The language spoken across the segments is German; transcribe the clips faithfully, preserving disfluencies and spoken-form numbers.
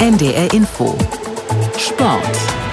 N D R Info Sport.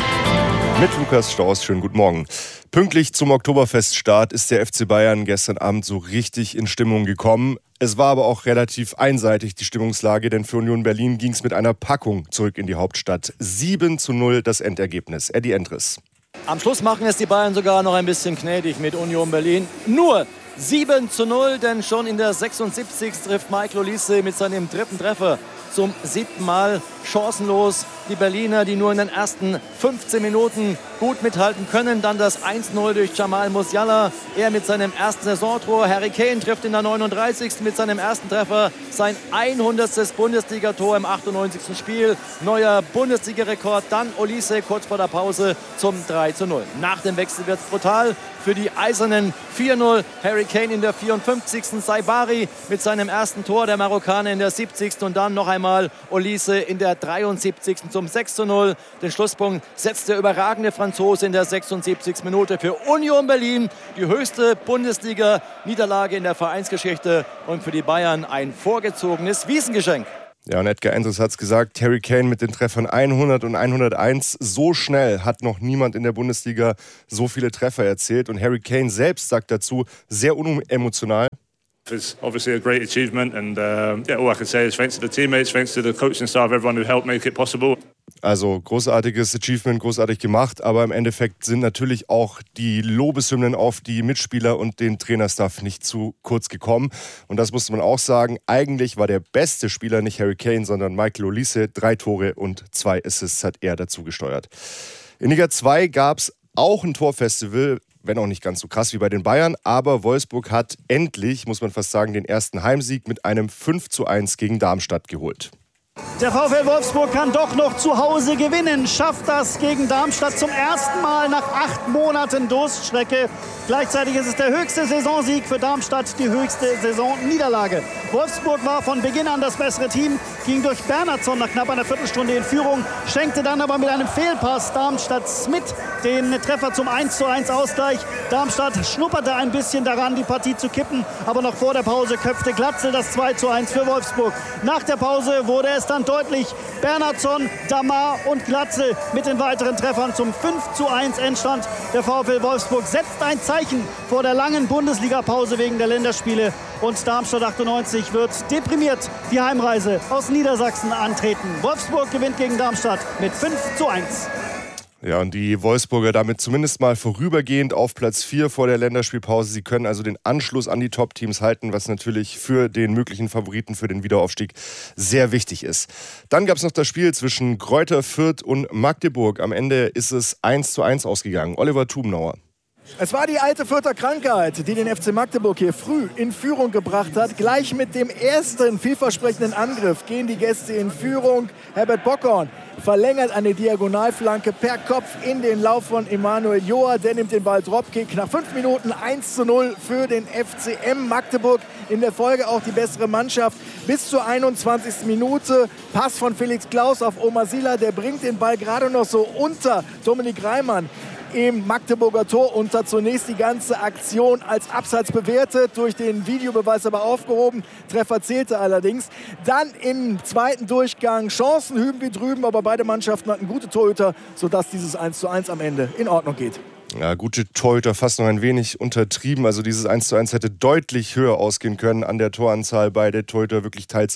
Mit Lukas Staus, schönen guten Morgen. Pünktlich zum Oktoberfeststart ist der F C Bayern gestern Abend so richtig in Stimmung gekommen. Es war aber auch relativ einseitig, die Stimmungslage, denn für Union Berlin ging es mit einer Packung zurück in die Hauptstadt. sieben zu null das Endergebnis. Eddie Endres. Am Schluss machen es die Bayern sogar noch ein bisschen gnädig mit Union Berlin. Nur sieben zu null, denn schon in der sechsundsiebzigsten trifft Michael Olise mit seinem dritten Treffer zum siebten Mal chancenlos. Die Berliner, die nur in den ersten fünfzehn Minuten gut mithalten können. Dann das eins null durch Jamal Musiala. Er mit seinem ersten Saisontor. Harry Kane trifft in der neununddreißigsten mit seinem ersten Treffer sein hundertstes Bundesligator im achtundneunzigsten Spiel. Neuer Bundesliga-Rekord. Dann Olise kurz vor der Pause zum drei zu null. Nach dem Wechsel wird es brutal für die Eisernen. vier null. Harry Kane in der vierundfünfzigsten Saibari mit seinem ersten Tor. Der Marokkaner in der siebzigsten Und dann noch einmal Olise in der dreiundsiebzigsten zum sechs zu null. Den Schlusspunkt setzt der überragende Franzose in der sechsundsiebzigsten Minute für Union Berlin. Die höchste Bundesliga-Niederlage in der Vereinsgeschichte und für die Bayern ein vorgezogenes Wiesengeschenk. Ja, und Edgar Endres hat es gesagt, Harry Kane mit den Treffern hundert und hunderteins. So schnell hat noch niemand in der Bundesliga so viele Treffer erzielt. Und Harry Kane selbst sagt dazu, sehr unemotional: It's obviously a great achievement, and uh, yeah, all I can say is thanks to the teammates, thanks to the coaching staff, everyone who helped make it possible. Also großartiges Achievement, großartig gemacht, aber im Endeffekt sind natürlich auch die Lobeshymnen auf die Mitspieler und den Trainerstaff nicht zu kurz gekommen. Und das muss man auch sagen, eigentlich war der beste Spieler nicht Harry Kane, sondern Michael Olise. Drei Tore und zwei Assists hat er dazu gesteuert. In Liga zwei gab es auch ein Torfestival, wenn auch nicht ganz so krass wie bei den Bayern, aber Wolfsburg hat endlich, muss man fast sagen, den ersten Heimsieg mit einem fünf zu eins gegen Darmstadt geholt. Der VfL Wolfsburg kann doch noch zu Hause gewinnen, schafft das gegen Darmstadt zum ersten Mal nach acht Monaten Durststrecke. Gleichzeitig ist es der höchste Saisonsieg für Darmstadt, die höchste Saisonniederlage. Wolfsburg war von Beginn an das bessere Team, ging durch Bernhardsson nach knapp einer Viertelstunde in Führung, schenkte dann aber mit einem Fehlpass Darmstadt Smith den Treffer zum eins zu eins Ausgleich. Darmstadt schnupperte ein bisschen daran, die Partie zu kippen, aber noch vor der Pause köpfte Glatzel das zwei zu eins für Wolfsburg. Nach der Pause wurde es dann deutlich: Bernhardsson, Damar und Glatzel mit den weiteren Treffern zum fünf zu eins Endstand. Der VfL Wolfsburg setzt ein Zeichen vor der langen Bundesliga-Pause wegen der Länderspiele. Und Darmstadt achtundneunzig wird deprimiert die Heimreise aus Niedersachsen antreten. Wolfsburg gewinnt gegen Darmstadt mit fünf zu eins. Ja, und die Wolfsburger damit zumindest mal vorübergehend auf Platz vier vor der Länderspielpause. Sie können also den Anschluss an die Top-Teams halten, was natürlich für den möglichen Favoriten für den Wiederaufstieg sehr wichtig ist. Dann gab es noch das Spiel zwischen Greuther Fürth und Magdeburg. Am Ende ist es eins zu eins ausgegangen. Oliver Tubenauer. Es war die alte Fürther Krankheit, die den F C Magdeburg hier früh in Führung gebracht hat. Gleich mit dem ersten vielversprechenden Angriff gehen die Gäste in Führung. Herbert Bockhorn verlängert eine Diagonalflanke per Kopf in den Lauf von Emanuel Joa. Der nimmt den Ball Dropkick. Nach fünf Minuten eins zu null für den F C M Magdeburg. In der Folge auch die bessere Mannschaft. Bis zur einundzwanzigsten Minute. Pass von Felix Klaus auf Omar Sila. Der bringt den Ball gerade noch so unter Dominik Reimann im Magdeburger Tor unter. Zunächst die ganze Aktion als Abseits bewertet, durch den Videobeweis aber aufgehoben. Treffer zählte allerdings. Dann im zweiten Durchgang Chancen hüben wie drüben, aber beide Mannschaften hatten gute Torhüter, sodass dieses eins zu eins am Ende in Ordnung geht. Ja, gute Torhüter, fast noch ein wenig untertrieben. Also dieses eins zu eins hätte deutlich höher ausgehen können an der Toranzahl. Beide Torhüter wirklich teils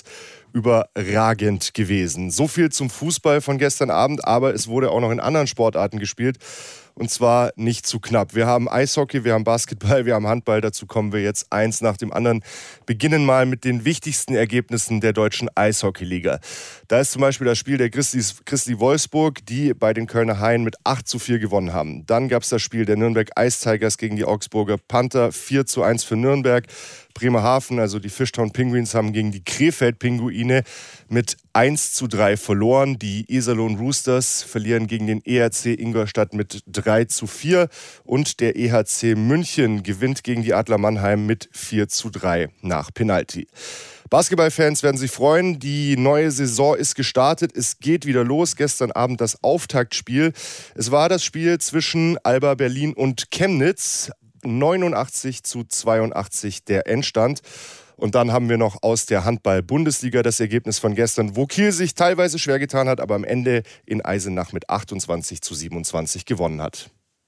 überragend gewesen. So viel zum Fußball von gestern Abend, aber es wurde auch noch in anderen Sportarten gespielt. Und zwar nicht zu knapp. Wir haben Eishockey, wir haben Basketball, wir haben Handball. Dazu kommen wir jetzt eins nach dem anderen. Beginnen mal mit den wichtigsten Ergebnissen der deutschen Eishockeyliga. Da ist zum Beispiel das Spiel der Christis, Christi Wolfsburg, die bei den Kölner Haien mit acht zu vier gewonnen haben. Dann gab es das Spiel der Nürnberg Ice Tigers gegen die Augsburger Panther, vier zu eins für Nürnberg. Bremerhaven, also die Fishtown Penguins, haben gegen die Krefeld Pinguine mit eins zu drei verloren. Die Iserlohn Roosters verlieren gegen den E H C Ingolstadt mit drei zu vier. Und der E H C München gewinnt gegen die Adler Mannheim mit vier zu drei nach Penalty. Basketballfans werden sich freuen. Die neue Saison ist gestartet. Es geht wieder los. Gestern Abend das Auftaktspiel. Es war das Spiel zwischen Alba Berlin und Chemnitz. neunundachtzig zu zweiundachtzig der Endstand. Und dann haben wir noch aus der Handball-Bundesliga das Ergebnis von gestern, wo Kiel sich teilweise schwer getan hat, aber am Ende in Eisenach mit achtundzwanzig zu siebenundzwanzig gewonnen hat.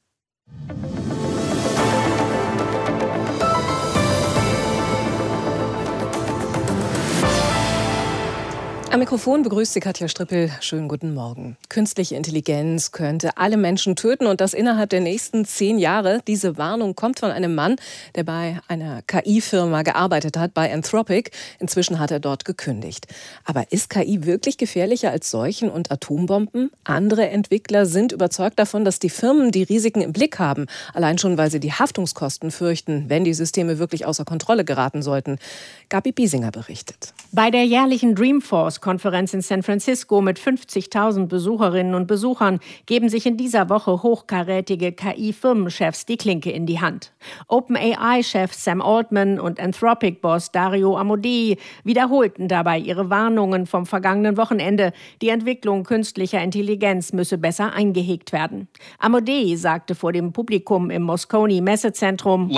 Am Mikrofon begrüßt Sie Katja Strippel. Schönen guten Morgen. Künstliche Intelligenz könnte alle Menschen töten und das innerhalb der nächsten zehn Jahre. Diese Warnung kommt von einem Mann, der bei einer K I-Firma gearbeitet hat, bei Anthropic. Inzwischen hat er dort gekündigt. Aber ist K I wirklich gefährlicher als Seuchen und Atombomben? Andere Entwickler sind überzeugt davon, dass die Firmen die Risiken im Blick haben. Allein schon, weil sie die Haftungskosten fürchten, wenn die Systeme wirklich außer Kontrolle geraten sollten. Gabi Biesinger berichtet. Bei der jährlichen Dreamforce-Konferenz in San Francisco mit fünfzigtausend Besucherinnen und Besuchern geben sich in dieser Woche hochkarätige K I-Firmenchefs die Klinke in die Hand. OpenAI-Chef Sam Altman und Anthropic-Boss Dario Amodei wiederholten dabei ihre Warnungen vom vergangenen Wochenende. Die Entwicklung künstlicher Intelligenz müsse besser eingehegt werden. Amodei sagte vor dem Publikum im Moscone Messezentrum: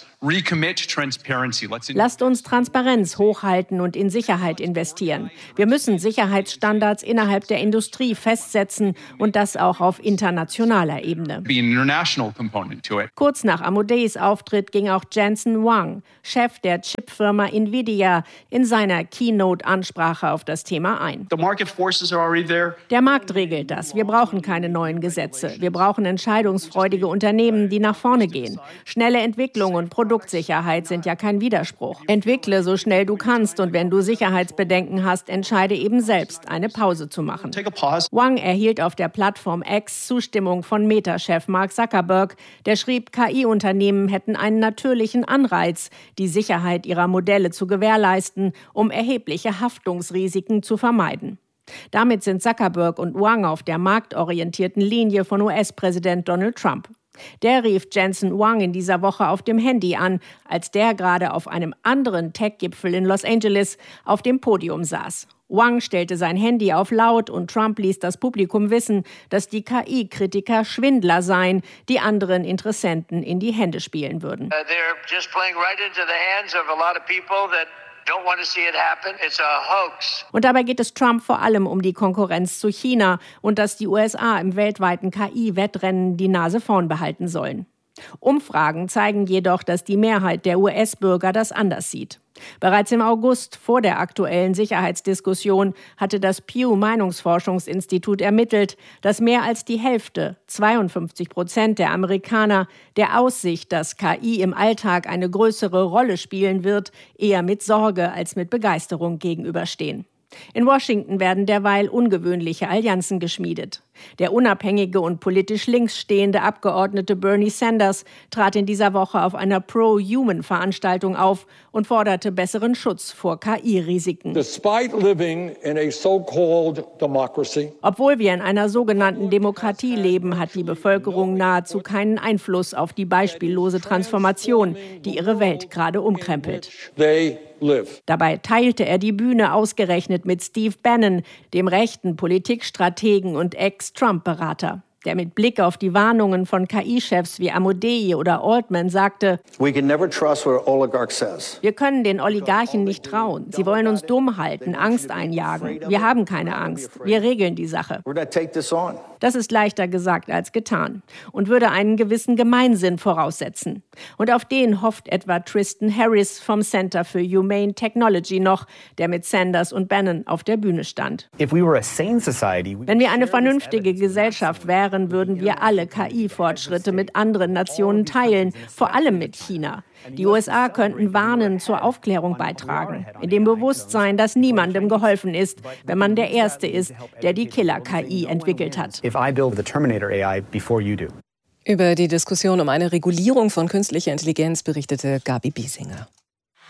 Lasst uns Transparenz hochhalten und in Sicherheit investieren. Wir müssen Sicherheitsstandards innerhalb der Industrie festsetzen und das auch auf internationaler Ebene. Kurz nach Amodeis Auftritt ging auch Jensen Huang, Chef der Chipfirma Nvidia, in seiner Keynote-Ansprache auf das Thema ein. Der Markt regelt das. Wir brauchen keine neuen Gesetze. Wir brauchen entscheidungsfreudige Unternehmen, die nach vorne gehen. Schnelle Entwicklung und Produktsicherheit sind ja kein Widerspruch. Entwickle so schnell du kannst und wenn du Sicherheitsbedenken hast, entscheide eben selbst, eine Pause zu machen. Huang erhielt auf der Plattform X Zustimmung von Meta-Chef Mark Zuckerberg. Der schrieb, K I-Unternehmen hätten einen natürlichen Anreiz, die Sicherheit ihrer Modelle zu gewährleisten, um erhebliche Haftungsrisiken zu vermeiden. Damit sind Zuckerberg und Huang auf der marktorientierten Linie von U S-Präsident Donald Trump. Der rief Jensen Huang in dieser Woche auf dem Handy an, als der gerade auf einem anderen Tech-Gipfel in Los Angeles auf dem Podium saß. Huang stellte sein Handy auf laut und Trump ließ das Publikum wissen, dass die K I-Kritiker Schwindler seien, die anderen Interessenten in die Hände spielen würden. Uh, Und dabei geht es Trump vor allem um die Konkurrenz zu China und dass die U S A im weltweiten K I-Wettrennen die Nase vorn behalten sollen. Umfragen zeigen jedoch, dass die Mehrheit der U S-Bürger das anders sieht. Bereits im August, vor der aktuellen Sicherheitsdiskussion, hatte das Pew-Meinungsforschungsinstitut ermittelt, dass mehr als die Hälfte, zweiundfünfzig Prozent der Amerikaner, der Aussicht, dass K I im Alltag eine größere Rolle spielen wird, eher mit Sorge als mit Begeisterung gegenüberstehen. In Washington werden derweil ungewöhnliche Allianzen geschmiedet. Der unabhängige und politisch links stehende Abgeordnete Bernie Sanders trat in dieser Woche auf einer Pro-Human-Veranstaltung auf und forderte besseren Schutz vor K I-Risiken. Obwohl wir in einer sogenannten Demokratie leben, hat die Bevölkerung nahezu keinen Einfluss auf die beispiellose Transformation, die ihre Welt gerade umkrempelt. Dabei teilte er die Bühne ausgerechnet mit Steve Bannon, dem rechten Politikstrategen und Ex-Trump-Berater, der mit Blick auf die Warnungen von K I-Chefs wie Amodei oder Altman sagte: Wir können den Oligarchen nicht trauen. Sie wollen uns dumm halten, Angst einjagen. Wir haben keine Angst. Wir regeln die Sache. Das ist leichter gesagt als getan und würde einen gewissen Gemeinsinn voraussetzen. Und auf den hofft etwa Tristan Harris vom Center for Humane Technology noch, der mit Sanders und Bannon auf der Bühne stand. Wenn wir eine vernünftige Gesellschaft wären, würden wir alle K I-Fortschritte mit anderen Nationen teilen, vor allem mit China. Die U S A könnten warnen, zur Aufklärung beitragen, in dem Bewusstsein, dass niemandem geholfen ist, wenn man der Erste ist, der die Killer-K I entwickelt hat. Über die Diskussion um eine Regulierung von künstlicher Intelligenz berichtete Gabi Biesinger.